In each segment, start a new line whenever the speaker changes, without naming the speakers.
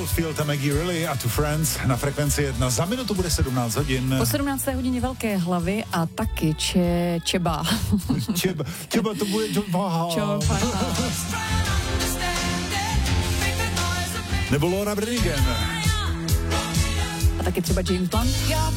Oldfield a Maggie Reilly a Two Friends na Frekvenci 1. Za minutu bude 17 hodin.
Po 17. hodině velké hlavy a taky čeba.
Čeba to bude nebo Laura Branigan.
A taky třeba James Blunt.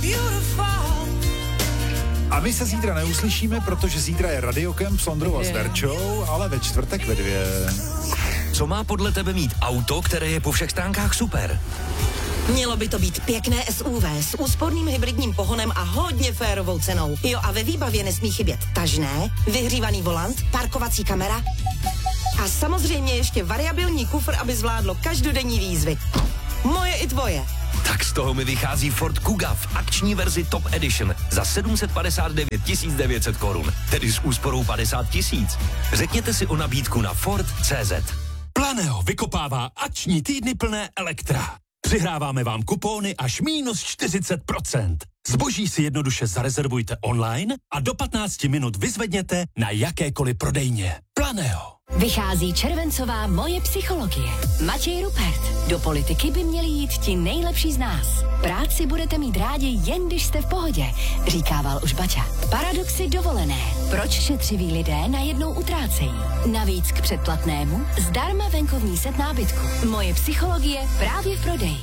A my se zítra neuslyšíme, protože zítra je Radiokemp s Ondrou a s Verčou, ale ve čtvrtek ve 2.
Co má podle tebe mít auto, které je po všech stránkách super?
Mělo by to být pěkné SUV s úsporným hybridním pohonem a hodně férovou cenou. Jo, a ve výbavě nesmí chybět tažné, vyhřívaný volant, parkovací kamera a samozřejmě ještě variabilní kufr, aby zvládlo každodenní výzvy. Moje i tvoje.
Tak z toho mi vychází Ford Kuga v akční verzi Top Edition za 759 900 korun, tedy s úsporou 50 000. Řekněte si o nabídku na Ford.cz.
Planeo vykopává akční týdny plné elektra. Přihráváme vám kupóny až -40%. Zboží si jednoduše zarezervujte online a do 15 minut vyzvedněte na jakékoliv prodejně. Planeo.
Vychází červencová Moje psychologie. Matěj Rupert. Do politiky by měli jít ti nejlepší z nás. Práci budete mít rádi jen když jste v pohodě, říkával už Baťa. Paradoxy dovolené. Proč šetřiví lidé najednou utrácejí? Navíc k předplatnému zdarma venkovní set nábytku. Moje psychologie právě v prodeji.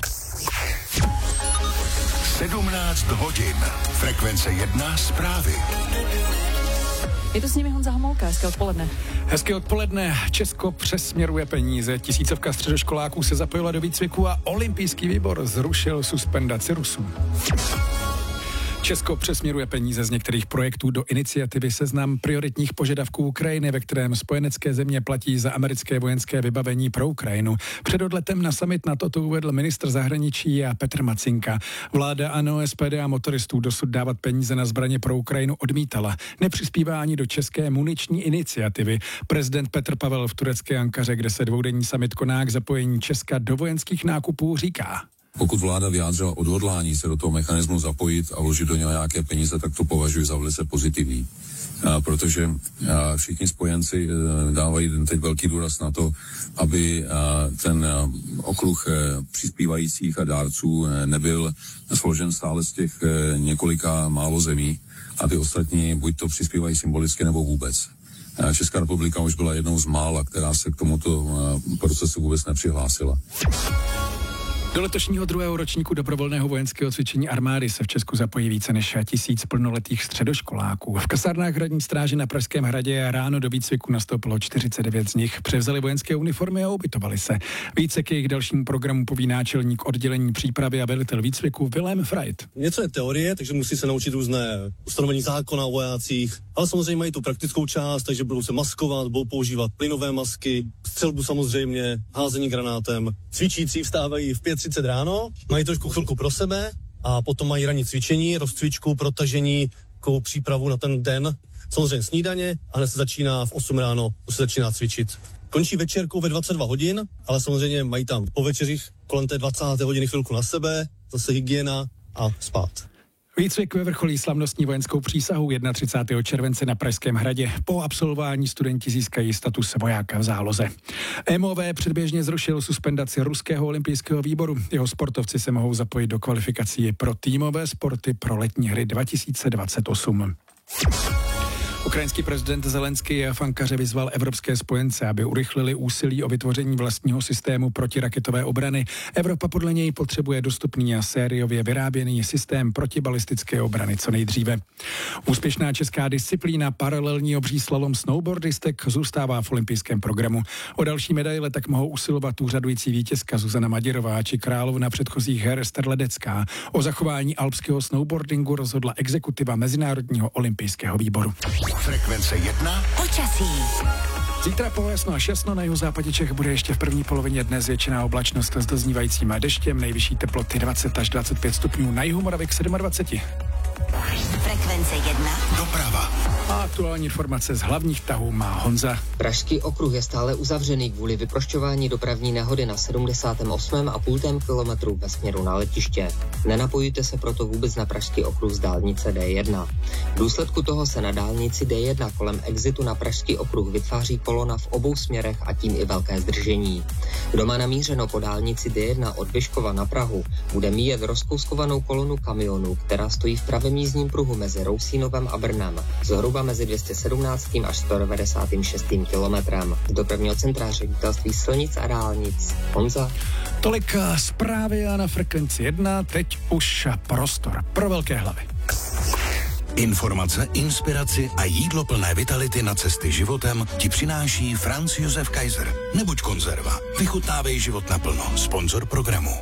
17 hodin. Frekvence 1 zprávy.
Je to s nimi Honza Homolka, hezké odpoledne.
Hezké odpoledne. Česko přesměruje peníze. Tisícovka středoškoláků se zapojila do výcviku a olympijský výbor zrušil suspendaci Rusů. Česko přesměruje peníze z některých projektů do iniciativy Seznam prioritních požadavků Ukrajiny, ve kterém spojenecké země platí za americké vojenské vybavení pro Ukrajinu. Před odletem na summit NATO to uvedl ministr zahraničí a Petr Macinka. Vláda ANO, SPD a motoristů dosud dávat peníze na zbraně pro Ukrajinu odmítala. Nepřispívá ani do české muniční iniciativy. Prezident Petr Pavel v turecké Ankaře, kde se dvoudenní summit koná k zapojení Česka do vojenských nákupů, říká:
Pokud vláda vyjádřila odhodlání se do toho mechanismu zapojit a vložit do něho nějaké peníze, tak to považuji za velice pozitivní. Protože všichni spojenci dávají teď velký důraz na to, aby ten okruh přispívajících a dárců nebyl složen stále z těch několika málo zemí a ty ostatní buď to přispívají symbolicky nebo vůbec. Česká republika už byla jednou z mála, která se k tomuto procesu vůbec nepřihlásila.
Do letošního 2. ročníku dobrovolného vojenského cvičení armády se v Česku zapojí více než 1000 plnoletých středoškoláků. V kasárnách hradní stráže na Pražském hradě ráno do výcviku nastoupilo 49 z nich. Převzali vojenské uniformy a ubytovali se. Více k jejich dalšímu programu poví náčelník oddělení přípravy a velitel výcviku Vilém Freit.
Něco je teorie, takže musí se naučit různé ustanovení zákona o vojácích, ale samozřejmě mají tu praktickou část, takže budou se maskovat, budou používat plynové masky, střelbu samozřejmě, házení granátem. Cvičící vstávají v 5:30 ráno, mají trošku chvilku pro sebe a potom mají ranní cvičení, rozcvičku, protažení, takovou přípravu na ten den. Samozřejmě snídaně a hned se začíná v 8 ráno, to se začíná cvičit. Končí večerkou ve 22 hodin, ale samozřejmě mají tam po večeřích kolem té 20. hodiny chvilku na sebe, zase hygiena a spát.
Výcvik vyvrcholí slavnostní vojenskou přísahu 31. července na Pražském hradě. Po absolvování studenti získají status vojáka v záloze. MOV předběžně zrušil suspendaci ruského olympijského výboru. Jeho sportovci se mohou zapojit do kvalifikací pro týmové sporty pro letní hry 2028. Ukrajinský prezident Zelenský v Ankaře vyzval evropské spojence, aby urychlili úsilí o vytvoření vlastního systému protiraketové obrany. Evropa podle něj potřebuje dostupný a sériově vyráběný systém protibalistické obrany co nejdříve. Úspěšná česká disciplína paralelní obří slalom snowboardistek zůstává v olympijském programu. O další medaile tak mohou usilovat úřadující vítězka Zuzana Maděrová či královna předchozích her Ester Ledecká. O zachování alpského snowboardingu rozhodla exekutiva Mezinárodního olympijského výboru.
Frekvence 1.
Počasí.
Zítra pojasno až jasno, na jihozápadě Čech bude ještě v první polovině dne zvětšená oblačnost s doznívajícím deštěm, nejvyšší teploty 20 až 25 stupňů, na jihu Moravy k 27.
Frekvence 1.
Doprava.
A aktuální informace z hlavních tahů má Honza.
Pražský okruh je stále uzavřený kvůli vyprošťování dopravní nehody na 78,5 kilometru ve směru na letiště. Nenapojujte se proto vůbec na Pražský okruh z dálnice D1. V důsledku toho se na dálnici D1 kolem exitu na Pražský okruh vytváří kolona v obou směrech a tím i velké zdržení. Kdo má namířeno po dálnici D1 od Vyškova na Prahu, bude míjet rozkouskovanou kolonu kamionů, která stojí v pravém jízdním pruhu mezi Rousínovem a Brnem, zhruba mezi 217. až 196. kilometrem. Z dopravního centra Ředitelství silnic a dálnic. Honza.
Tolik zprávy a na Frekvenci 1, teď už prostor pro velké hlavy.
Informace, inspiraci a jídlo plné vitality na cesty životem ti přináší Franz Josef Kaiser. Nebuď konzerva. Vychutnávej život naplno. Sponzor programu.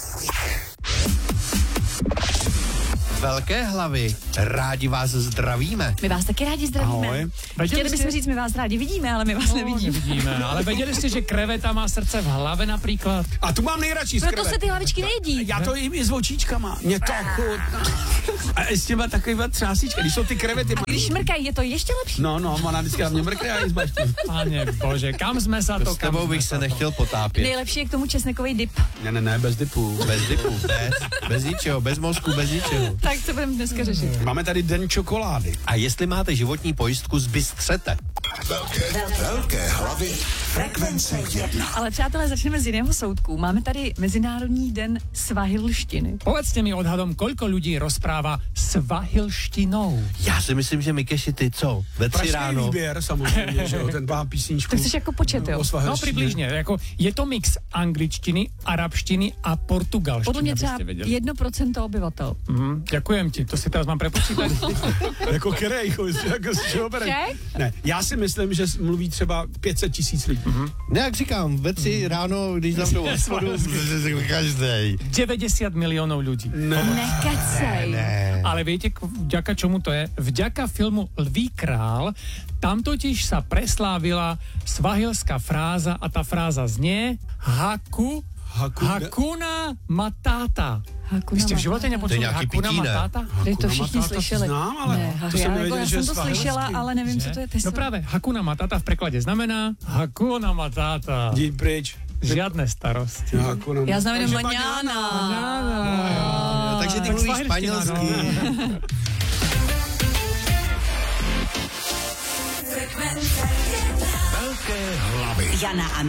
Velké hlavy, rádi vás zdravíme.
My vás taky rádi zdravíme.
Ahoj.
Chtěli bychom říct, my vás rádi vidíme, ale my vás nevidíme.
Ale věděli jste, že kreveta má srdce v hlavě například?
A tu mám nejradši z
Proto
krevet.
se ty hlavičky nejedí.
Já to jim i s očíčkama. Mě to chutná. A s těma takovýma třásíčka, když jsou ty krevety.
A když mrkají, je to ještě lepší.
No, ona vždycky na mě mrkne a zbaští.
Pane bože, kam jsme se to,
S tebou bych se nechtěl potápět.
Nejlepší je k tomu česnekový dip.
Ne, bez dipu. Bez ničeho, bez mozku, bez ničeho.
Tak co budeme dneska řešit?
Máme tady den čokolády. A jestli máte životní pojistku, zbystřete.
Velké hlavy. Frekvence 1.
Ale přátelé, začneme z jiného soudku. Máme tady Mezinárodní den svahilštiny.
Povedzte mi odhadom, koľko ľudí rozpráva svahilštinou.
Já si myslím, že Mikeši, ty co? Ve 3 ráno. Výběr, samozřejmě, že jo, ten má písničku.
To chceš jako počet, jo?
No přibližně, jako je to mix angličtiny, arabštiny a portugalštiny.
Podle mě třeba 1% obyvatel.
Ďakujem ti, to si teraz mám prepočítať.
Jako kerej, jako z čeho bereš? Ne, já si myslím, že mluví třeba 500 000 lidí. Ne, jak říkám, ve 3 ráno, když zavřou hospodu, každej.
90 milionů lidí.
Nekecej.
Ne.
Ale viete, vďaka čomu to je? Vďaka filmu Lví král, tam totiž sa preslávila svahilská fráza a tá fráza znie Hakuna Matata. Vy jste v životě nepočuli Hakuna Matata?
To všichni slyšeli.
Znám, ale
ne,
to jsem nevěděl,
já
že
jsem to slyšela, ale nevím, co to je.
No právě, Hakuna Matata v preklade znamená Hakuna Matata.
Jdi pryč.
Žiadne starosti.
Já znám jenom maňána.
Takže ty mluvíš španělsky.
Velké hlavy.
Jana a